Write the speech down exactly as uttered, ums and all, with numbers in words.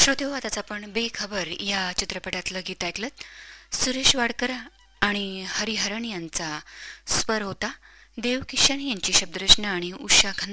श्रोते हो, आताच आपण बेखबर या चित्रपटातलं गीत ऐकलं. सुरेश वाडकर आणि हरिहरन यांचा स्वर होता. देव किशन यांची शब्दरचना आणि उषा खन्ना